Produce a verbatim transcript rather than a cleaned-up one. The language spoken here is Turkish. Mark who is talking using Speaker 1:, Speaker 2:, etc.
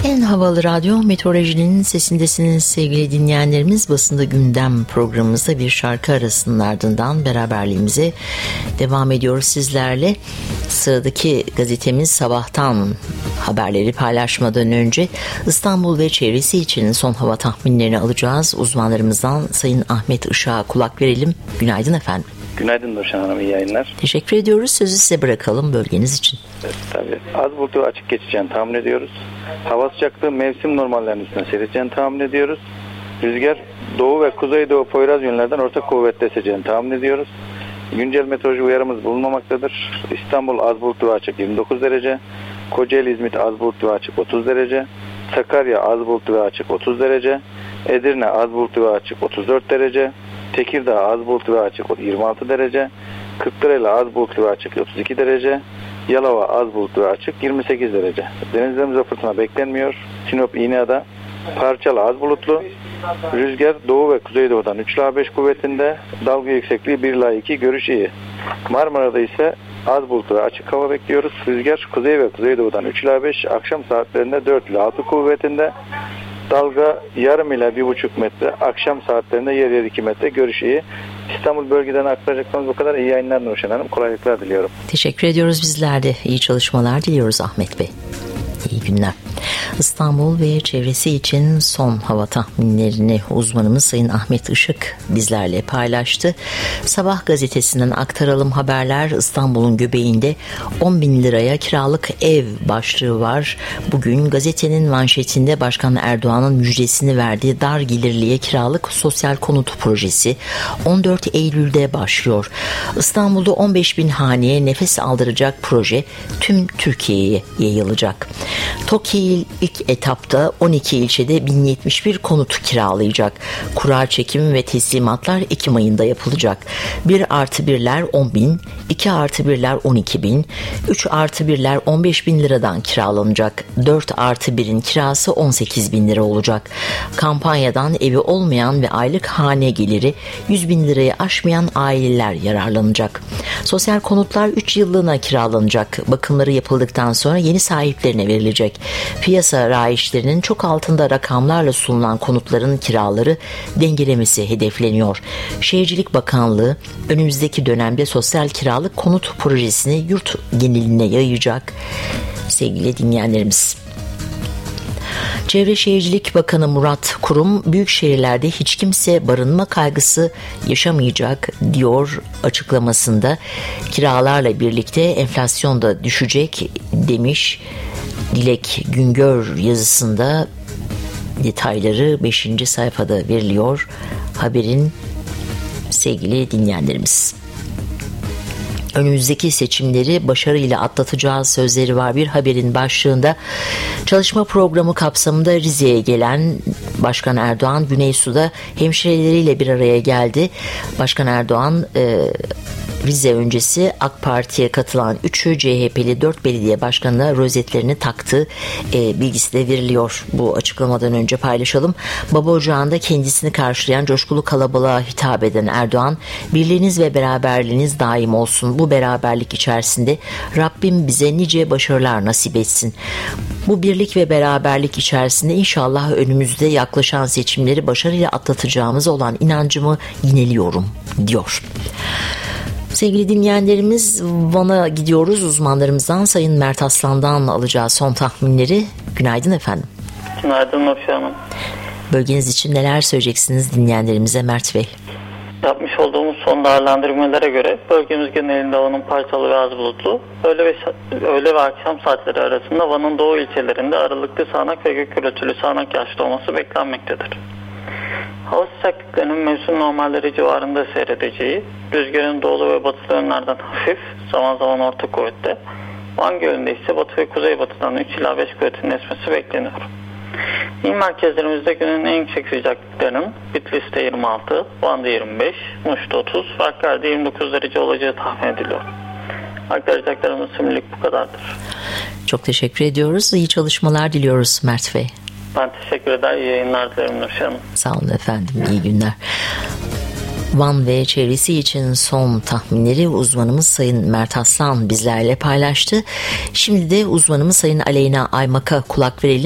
Speaker 1: En havalı radyo meteorolojinin sesindesiniz sevgili dinleyenlerimiz. Basında gündem programımızda bir şarkı arasının ardından beraberliğimize devam ediyoruz sizlerle. Sıradaki gazetemiz Sabah'tan haberleri paylaşmadan önce İstanbul ve çevresi için son hava tahminlerini alacağız. Uzmanlarımızdan Sayın Ahmet Işık'a kulak verelim. Günaydın efendim.
Speaker 2: Günaydın Nurşen Hanım, iyi yayınlar.
Speaker 1: Teşekkür ediyoruz. Sözü size bırakalım bölgeniz için.
Speaker 2: Evet, tabii. Az bulutlu açık geçeceğini tahmin ediyoruz. Hava sıcaklığı mevsim normallerinin üstüne seyredeceğini tahmin ediyoruz. Rüzgar doğu ve kuzeydoğu Poyraz yönlerden orta kuvvetle eseceğini tahmin ediyoruz. Güncel meteoroloji uyarımız bulunmamaktadır. İstanbul az bulutlu açık yirmi dokuz derece. Kocaeli İzmit az bulutlu açık otuz derece. Sakarya az bulutlu açık otuz derece. Edirne az bulutlu açık otuz dört derece. Tekirdağ az bulutlu ve açık yirmi altı derece. Kırklareli az bulutlu ve açık otuz iki derece. Yalova az bulutlu ve açık yirmi sekiz derece. Denizlerimizde fırtına beklenmiyor. Sinop İğneada parçalı az bulutlu. Rüzgar doğu ve kuzeydoğudan üç ila beş kuvvetinde. Dalga yüksekliği bir ila iki, görüş iyi. Marmara'da ise az bulutlu ve açık hava bekliyoruz. Rüzgar kuzey ve kuzeydoğudan üç ila beş, akşam saatlerinde dört ila altı kuvvetinde. Dalga yarım ile bir buçuk metre, akşam saatlerinde yer yer iki metre, görüş iyi. İstanbul bölgeden aktaracaklarımız bu kadar. İyi yayınlar Nurşen Hanım, kolaylıklar diliyorum.
Speaker 1: Teşekkür ediyoruz bizler de. İyi çalışmalar diliyoruz Ahmet Bey. İyi günler. İstanbul ve çevresi için son hava tahminlerini uzmanımız Sayın Ahmet Işık bizlerle paylaştı. Sabah gazetesinden aktaralım haberler. İstanbul'un göbeğinde on bin liraya kiralık ev başlığı var. Bugün gazetenin manşetinde Başkan Erdoğan'ın müjdesini verdiği dar gelirliye kiralık sosyal konut projesi on dört Eylül'de başlıyor. İstanbul'da on beş bin haneye nefes aldıracak proje tüm Türkiye'ye yayılacak. TOKİ ilk etapta on iki ilçede bin yetmiş bir konut kiralayacak. Kura çekimi ve teslimatlar Ekim ayında yapılacak. bir artı birler on bin, iki artı birler on iki bin, üç artı birler on beş bin liradan kiralanacak. dört artı birin kirası on sekiz bin lira olacak. Kampanyadan evi olmayan ve aylık hane geliri yüz bin lirayı aşmayan aileler yararlanacak. Sosyal konutlar üç yıllığına kiralanacak. Bakımları yapıldıktan sonra yeni sahiplerine verilecek. Piyasa rayişlerinin çok altında rakamlarla sunulan konutların kiraları dengelemesi hedefleniyor. Şehircilik Bakanlığı önümüzdeki dönemde sosyal kiralık konut projesini yurt geneline yayacak sevgili dinleyenlerimiz. Çevre Şehircilik Bakanı Murat Kurum, büyük şehirlerde hiç kimse barınma kaygısı yaşamayacak diyor açıklamasında. Kiralarla birlikte enflasyon da düşecek demiş. Dilek Güngör yazısında detayları beşinci sayfada veriliyor haberin sevgili dinleyenlerimiz. Önümüzdeki seçimleri başarıyla atlatacağız sözleri var bir haberin başlığında. Çalışma programı kapsamında Rize'ye gelen Başkan Erdoğan Güneysu'da hemşireleriyle bir araya geldi. Başkan Erdoğan e, Rize öncesi AK Parti'ye katılan üçü C H P'li dört belediye başkanına rozetlerini taktı e, bilgisi de veriliyor. Bu açıklamadan önce paylaşalım. Baba Ocağı'nda kendisini karşılayan coşkulu kalabalığa hitap eden Erdoğan, birliğiniz ve beraberliğiniz daim olsun. Bu beraberlik içerisinde Rabbim bize nice başarılar nasip etsin. Bu birlik ve beraberlik içerisinde inşallah önümüzde yaklaşan seçimleri başarıyla atlatacağımız olan inancımı yineliyorum diyor. Sevgili dinleyenlerimiz, Van'a gidiyoruz. Uzmanlarımızdan Sayın Mert Aslan'dan alacağız son tahminleri. Günaydın efendim.
Speaker 3: Günaydın Nurşen Hanım.
Speaker 1: Bölgeniz için neler söyleyeceksiniz dinleyenlerimize Mert Bey?
Speaker 3: Yapmış olduğumuz son değerlendirmelere göre bölgemiz genelinde Van'ın parçalı ve az bulutlu. Öğle ve, öğle ve akşam saatleri arasında Van'ın doğu ilçelerinde aralıklı sağanak ve gök gürültülü sağanak yağışlı olması beklenmektedir. Hava sıcaklıklarının mevsim normalleri civarında seyredeceği, rüzgarın doğulu ve batılı yönlerden hafif, zaman zaman orta kuvvette, Van Gölü'nde ise batı ve kuzeybatıdan üç ila beş kuvvetin esmesi bekleniyor. İl merkezlerimizde günün en yüksek sıcaklıklarının Bitlis'te yirmi altı, Van'da yirmi beş, Muş'ta otuz, Hakkari'de yirmi dokuz derece olacağı tahmin ediliyor. Aktaracaklarımız şimdilik bu kadardır.
Speaker 1: Çok teşekkür ediyoruz. İyi çalışmalar diliyoruz Mert Bey.
Speaker 3: Ben teşekkür ederim. İyi yayınlar dilerim Nurşen Hanım.
Speaker 1: Sağ olun efendim. İyi günler. Van ve çevresi için son tahminleri uzmanımız Sayın Mert Aslan bizlerle paylaştı. Şimdi de uzmanımız Sayın Aleyna Aymak'a kulak verelim.